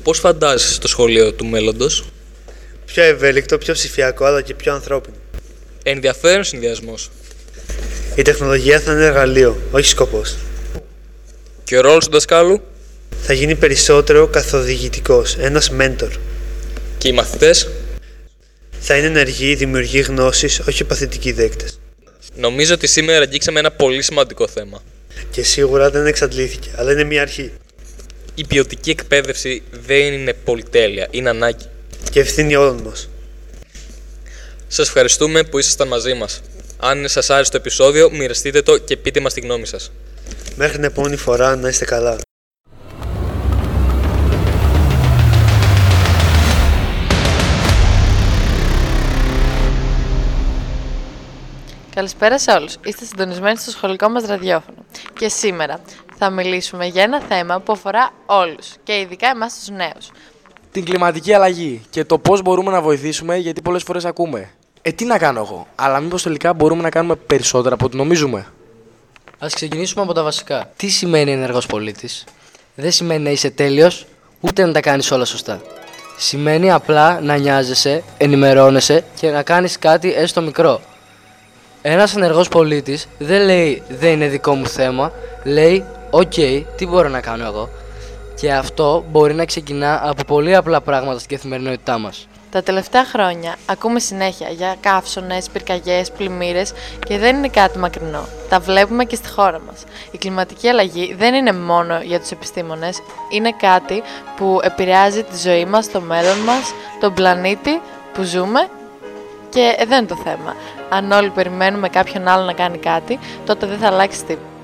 Πώς φαντάζεσαι το σχολείο του μέλλοντος? Πιο ευέλικτο, πιο ψηφιακό αλλά και πιο ανθρώπινο. Ενδιαφέρον συνδυασμός. Η τεχνολογία θα είναι εργαλείο, όχι σκοπός. Και ο ρόλος του δασκάλου? Θα γίνει περισσότερο καθοδηγητικός, ένας μέντορ. Και οι μαθητές? Θα είναι ενεργοί, δημιουργοί γνώσης, όχι παθητικοί δέκτες. Νομίζω ότι σήμερα αγγίξαμε ένα πολύ σημαντικό θέμα. Και σίγουρα δεν εξαντλήθηκε, αλλά είναι μια αρχή. Η ποιοτική εκπαίδευση δεν είναι πολυτέλεια, είναι ανάγκη. Και ευθύνη όλων μας. Σας ευχαριστούμε που ήσασταν μαζί μας. Αν σας άρεσε το επεισόδιο, μοιραστείτε το και πείτε μας τη γνώμη σας. Μέχρι την επόμενη φορά να είστε καλά. Καλησπέρα σε όλους. Είστε συντονισμένοι στο σχολικό μας ραδιόφωνο. Και σήμερα θα μιλήσουμε για ένα θέμα που αφορά όλους και ειδικά εμάς τους νέους. Την κλιματική αλλαγή και το πώς μπορούμε να βοηθήσουμε, γιατί πολλές φορές ακούμε τι να κάνω εγώ, αλλά μήπως τελικά μπορούμε να κάνουμε περισσότερα από ό,τι νομίζουμε. Ας ξεκινήσουμε από τα βασικά. Τι σημαίνει ενεργός πολίτης? Δεν σημαίνει να είσαι τέλειος, ούτε να τα κάνεις όλα σωστά. Σημαίνει απλά να νοιάζεσαι, ενημερώνεσαι και να κάνεις κάτι έστω μικρό. Ένας ενεργός πολίτης δεν λέει δεν είναι δικό μου θέμα, λέει «ΟΚ, τι μπορώ να κάνω εγώ?» Και αυτό μπορεί να ξεκινά από πολύ απλά πράγματα στην καθημερινότητά μας. Τα τελευταία χρόνια ακούμε συνέχεια για καύσωνες, πυρκαγιές, πλημμύρες και δεν είναι κάτι μακρινό. Τα βλέπουμε και στη χώρα μας. Η κλιματική αλλαγή δεν είναι μόνο για τους επιστήμονες, είναι κάτι που επηρεάζει τη ζωή μας, το μέλλον μας, τον πλανήτη που ζούμε. Και εδώ είναι το θέμα. Αν όλοι περιμένουμε κάποιον άλλο να κάνει κάτι, τότε δεν θα αλλάξει τίποτα.